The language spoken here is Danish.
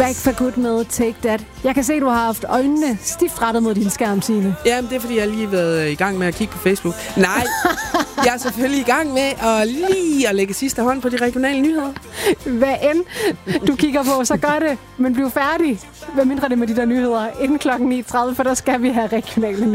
Back for good med Take That. Jeg kan se, at du har haft øjnene stift rettet mod din skærm, Signe. Jamen, det er, fordi jeg lige har været i gang med at kigge på Facebook. Nej, jeg er selvfølgelig i gang med at lægge sidste hånd på de regionale nyheder. Hvad end du kigger på, så gør det. Men bliv færdig. Hvad mindre det med de der nyheder inden klokken 9.30, for der skal vi have regionale